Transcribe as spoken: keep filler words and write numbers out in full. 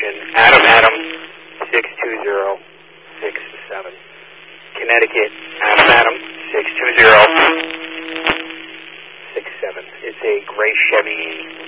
location, Adam Adam, six two zero six seven. Connecticut, Adam Adam, six two zero six seven. It's a gray Chevy